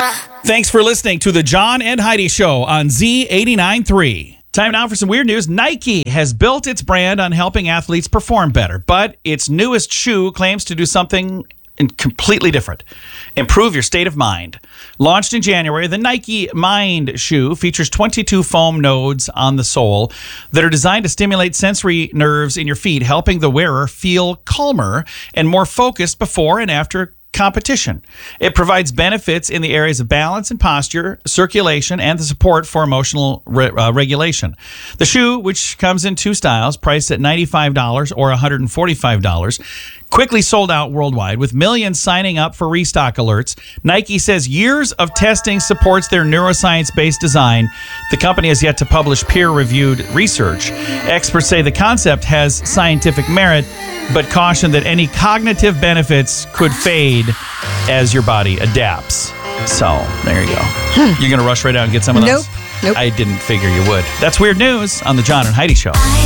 Thanks for listening to the John and Heidi Show on Z89.3. Time now for some weird news. Nike has built its brand on helping athletes perform better, but its newest shoe claims to do something completely different. Improve your state of mind. Launched in January, the Nike Mind shoe features 22 foam nodes on the sole that are designed to stimulate sensory nerves in your feet, helping the wearer feel calmer and more focused before and after competition. It provides benefits in the areas of balance and posture, circulation, and the support for emotional regulation. The shoe, which comes in two styles, priced at $95 or $145, quickly sold out worldwide, with millions signing up for restock alerts. Nike says years of testing supports their neuroscience-based design. The company has yet to publish peer-reviewed research. Experts say the concept has scientific merit, but caution that any cognitive benefits could fade as your body adapts. So, there you go. You're going to rush right out and get some of those? Nope. I didn't figure you would. That's weird news on the John and Heidi Show.